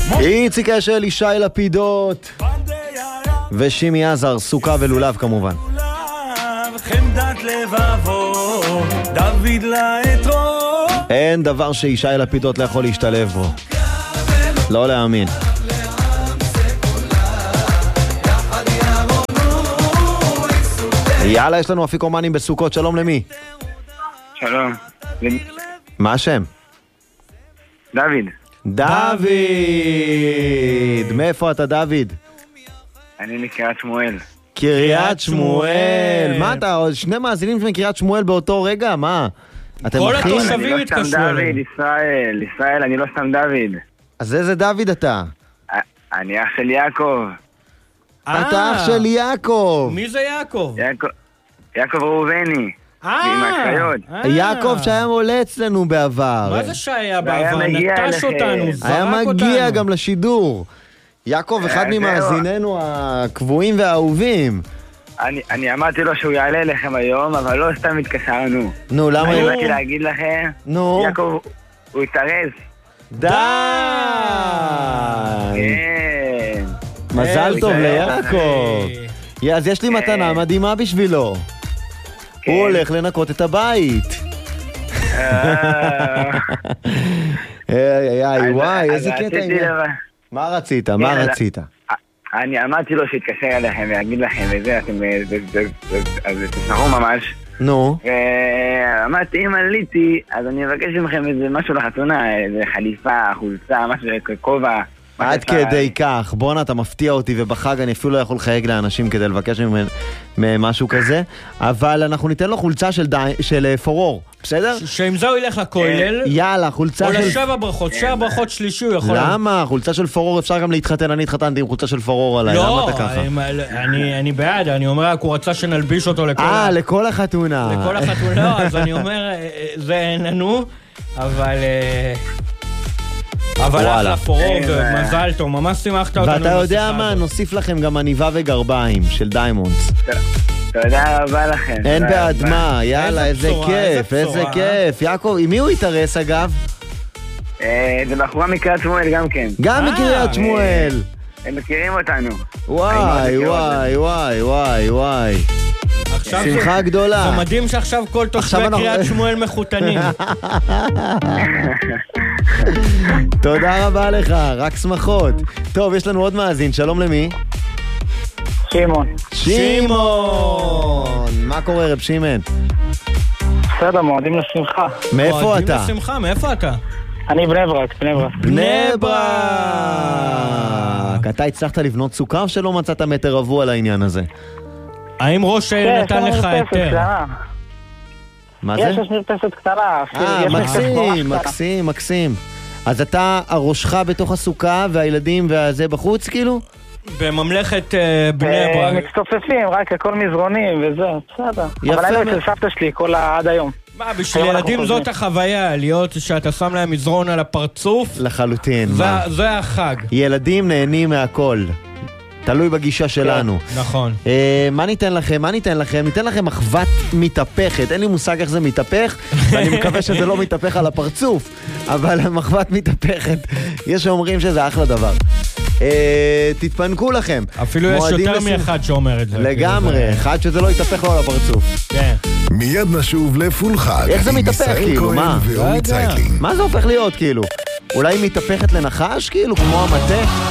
איציק אשל, ישי לפידות ושימי עזר, סוכה ולולב כמובן. חמדת לבבו, דוד לאתרו. אין דבר שישי לפידות לא יכול להשתלב בו. לא להאמין. יאללה, יש לנו אפיקומנים בסוכות, שלום למי? שלום. מה השם? דוד. דוד! מאיפה אתה דוד? אני מקריית שמואל. קריית שמואל. מה אתה, עוד שני מאזינים מקריית שמואל באותו רגע? מה? אתם כל אחים? התושבים אני לא סתם התקשרו דוד, אליהם. ישראל, אני לא סתם דוד. אז איזה דוד אתה? אני אח של יעקב. אתה אח של יעקב. מי זה יעקב? יעקב ראובני. עם הקריות. יעקב שהיה עולה אצלנו בעבר. מה זה שהיה והיה בעבר? מגיע נטש אליכם. אותנו, היה זרק מגיע אותנו. גם לשידור. יעקב, אחד זהו. ממאזיננו הקבועים והאהובים. אני אמרתי לו שהוא יעלה אליכם היום, אבל לא סתם התקשרנו. נו, למה? אני באתי להגיד לכם, נו. יעקב, הוא התארז. די! כן. מזל טוב זה ליעקב. אז יש לי מתנה מדהימה בשבילו. כן. הוא הולך לנקות את הבית. וואי, איזה אז קטע. רציתי מה רצית? מה כן, רצית? אני אמרתי לו שיתקשר אליכם ויגיד לכם וזה, אתם אז תשמחו ממש. נו. ואמרתי, אם עליתי, אז אני אבקש מכם איזה משהו לחתונה, איזה חליפה, חולצה, משהו, כובע. עד כדי כך, בונה, אתה מפתיע אותי, ובחג אני אפילו לא יכול לחייג לאנשים כדי לבקש מהם משהו כזה, אבל אנחנו ניתן לו חולצה של פורור, בסדר? שעם זה הוא ילך לכולל, יאללה, חולצה או של... לשבע ברכות, שבע ברכות שלישי הוא יכול... למה? חולצה של פורור אפשר גם להתחתן, אני התחתנתי עם חולצה של פורור עליי, למה לא, אתה ככה? אני בעד, אני אומר רק הוא רצה שנלביש אותו לכל החתונה. לכל החתונה, אז אני אומר, זה אין לנו, אבל אחלה פורור, מזל טוב, ממש שימחת אותנו. ואתה יודע מה, נוסיף לכם גם עניבה וגרביים של דיימונדס. תודה רבה לכם. אין בעד מה, יאללה, איזה כיף, איזה כיף. יעקב, עם מי הוא התארס אגב? זה בחורה מקריית שמואל גם כן. גם מקריית שמואל. הם מכירים אותנו. וואי, וואי, וואי, וואי, וואי. שמחה גדולה. זה מדהים שעכשיו כל תושבי קריית שמואל מחותנים. תודה רבה לך, רק שמחות. טוב, יש לנו עוד מאזין, שלום למי? שמעון. שמעון! מה קורה רב שמעון? בסדר, מועדים לשמחה. מאיפה מועדים אתה? לשמחה, מאיפה אתה? אני בני ברק. בני ברק! אתה הצלחת לבנות סוכה או שלא מצאת מטר רבוע על העניין הזה? האם ראש העיר נתן לך היתר? מה זה? יש מרפסת קטנה. מקסים, מקסים, מקסים. אז אתה, הראשך בתוך הסוכה והילדים והזה בחוץ כאילו? בממלכת בני ברק. מצטופפים, רק הכל מזרונים וזה, בסדר. אבל היינו אצל סבתא שלי עד היום. מה, בשביל ילדים זאת החוויה, להיות שאתה שם להם מזרון על הפרצוף? לחלוטין, מה? זה החג. ילדים נהנים מהכל. תלוי בגישה שלנו. נכון. מה ניתן לכם? ניתן לכם מחבת מתהפכת. אין לי מושג איך זה מתהפך, ואני מקווה שזה לא מתהפך על הפרצוף, אבל מחבת מתהפכת. יש שאומרים שזה אחלה דבר. תתפנקו לכם. אפילו יש יותר מאחד שאומר את זה. לגמרי, אחד שזה לא יתהפך לו על הפרצוף. כן. מיד נשוב לפול חג. איך זה מתהפך כאילו? מה? ואורי צייטלין. מה זה הופך להיות כאילו? אולי מתהפכת לנחש כאילו? כמו המטה?